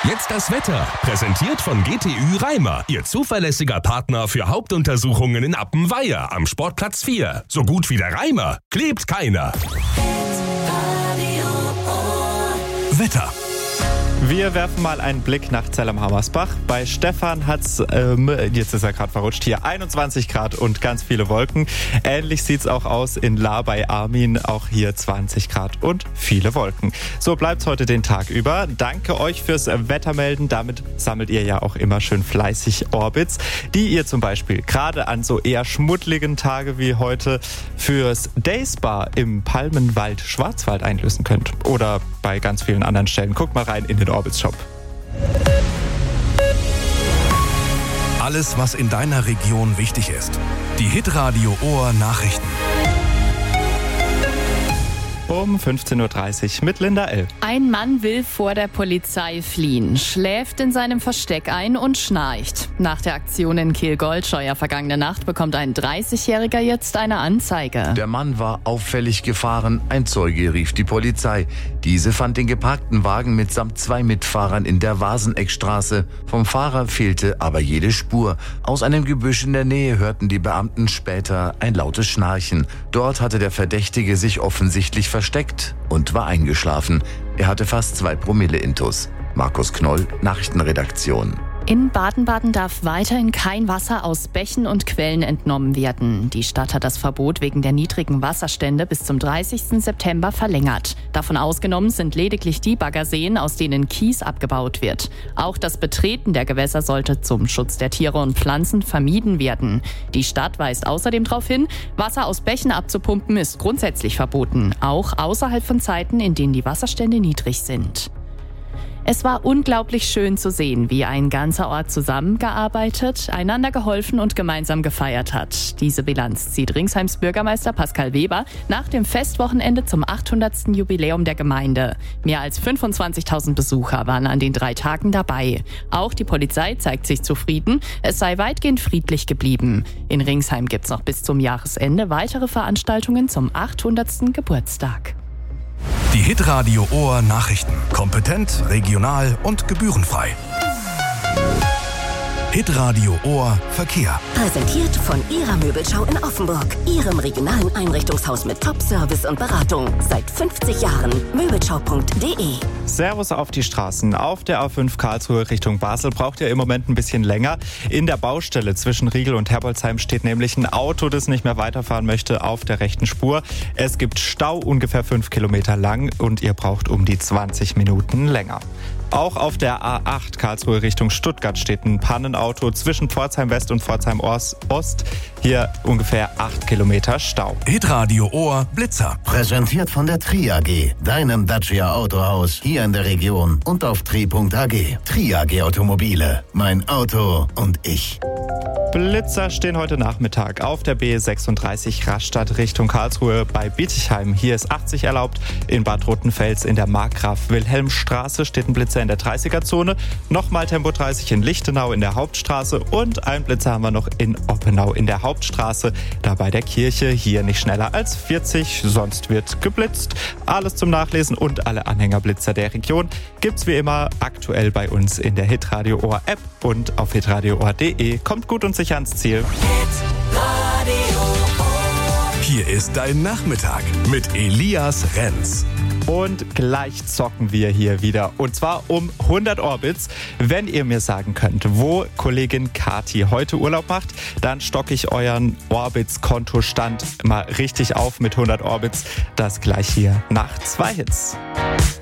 Jetzt das Wetter, präsentiert von GTÜ Reimer, Ihr zuverlässiger Partner für Hauptuntersuchungen in Appenweier am Sportplatz 4. So gut wie der Reimer, klebt keiner. Wetter. Wir werfen mal einen Blick nach Zell-am-Hammersbach. Bei Stefan hat's, jetzt ist er gerade verrutscht, hier 21 Grad und ganz viele Wolken. Ähnlich sieht's auch aus in Lahr bei Armin, auch hier 20 Grad und viele Wolken. So bleibt's heute den Tag über. Danke euch fürs Wettermelden. Damit sammelt ihr ja auch immer schön fleißig Orbits, die ihr zum Beispiel gerade an so eher schmuddligen Tage wie heute fürs Dayspa im Palmenwald Schwarzwald einlösen könnt. Oder bei ganz vielen anderen Stellen. Guckt mal rein in den Orbits Shop. Alles, was in deiner Region wichtig ist. Die Hitradio Ohr Nachrichten. Um 15.30 Uhr mit Linda L. Ein Mann will vor der Polizei fliehen, schläft in seinem Versteck ein und schnarcht. Nach der Aktion in Kiel-Goldscheuer vergangene Nacht bekommt ein 30-Jähriger jetzt eine Anzeige. Der Mann war auffällig gefahren. Ein Zeuge rief die Polizei. Diese fand den geparkten Wagen mitsamt 2 Mitfahrern in der Waseneckstraße. Vom Fahrer fehlte aber jede Spur. Aus einem Gebüsch in der Nähe hörten die Beamten später ein lautes Schnarchen. Dort hatte der Verdächtige sich offensichtlich versteckt und war eingeschlafen. Er hatte fast 2 Promille Intus. Markus Knoll, Nachrichtenredaktion. In Baden-Baden darf weiterhin kein Wasser aus Bächen und Quellen entnommen werden. Die Stadt hat das Verbot wegen der niedrigen Wasserstände bis zum 30. September verlängert. Davon ausgenommen sind lediglich die Baggerseen, aus denen Kies abgebaut wird. Auch das Betreten der Gewässer sollte zum Schutz der Tiere und Pflanzen vermieden werden. Die Stadt weist außerdem darauf hin, Wasser aus Bächen abzupumpen ist grundsätzlich verboten, auch außerhalb von Zeiten, in denen die Wasserstände niedrig sind. Es war unglaublich schön zu sehen, wie ein ganzer Ort zusammengearbeitet, einander geholfen und gemeinsam gefeiert hat. Diese Bilanz zieht Ringsheims Bürgermeister Pascal Weber nach dem Festwochenende zum 800. Jubiläum der Gemeinde. Mehr als 25.000 Besucher waren an den 3 Tagen dabei. Auch die Polizei zeigt sich zufrieden, es sei weitgehend friedlich geblieben. In Ringsheim gibt's noch bis zum Jahresende weitere Veranstaltungen zum 800. Geburtstag. Die Hitradio Ohr Nachrichten. Kompetent, regional und gebührenfrei. Hitradio Ohr Verkehr. Präsentiert von Ihrer Möbelschau in Offenburg. Ihrem regionalen Einrichtungshaus mit Top-Service und Beratung. Seit 50 Jahren. Möbelschau.de. Servus auf die Straßen. Auf der A5 Karlsruhe Richtung Basel braucht ihr im Moment ein bisschen länger. In der Baustelle zwischen Riegel und Herbolzheim steht nämlich ein Auto, das nicht mehr weiterfahren möchte, auf der rechten Spur. Es gibt Stau ungefähr 5 Kilometer lang und ihr braucht um die 20 Minuten länger. Auch auf der A8 Karlsruhe Richtung Stuttgart steht ein Pannenauto zwischen Pforzheim West und Pforzheim Ost. Hier ungefähr 8 Kilometer Stau. Hitradio Ohr Blitzer. Präsentiert von der Tri AG, deinem Dacia Autohaus hier in der Region und auf tri.ag. Tri AG Automobile, mein Auto und ich. Blitzer stehen heute Nachmittag auf der B36 Rastatt Richtung Karlsruhe bei Bietigheim. Hier ist 80 erlaubt. In Bad Rotenfels in der Markgraf-Wilhelm-Straße steht ein Blitzer in der 30er-Zone. Nochmal Tempo 30 in Lichtenau in der Hauptstraße und ein Blitzer haben wir noch in Oppenau in der Hauptstraße. Da bei der Kirche hier nicht schneller als 40, sonst wird geblitzt. Alles zum Nachlesen und alle Anhängerblitzer der Region gibt's wie immer aktuell bei uns in der Hitradio Ohr App und auf hitradioohr.de. Kommt gut und sicher ans Ziel. Hier ist dein Nachmittag mit Elias Renz. Und gleich zocken wir hier wieder. Und zwar um 100 Orbits. Wenn ihr mir sagen könnt, wo Kollegin Kati heute Urlaub macht, dann stocke ich euren Orbits-Kontostand mal richtig auf mit 100 Orbits. Das gleich hier nach 2 Hits.